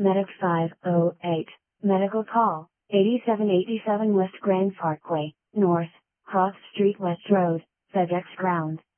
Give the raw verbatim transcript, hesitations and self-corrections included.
Medic five oh eight. Medical call, eighty-seven eighty-seven West Grand Parkway, North, Cross Street West Road, FedEx Ground.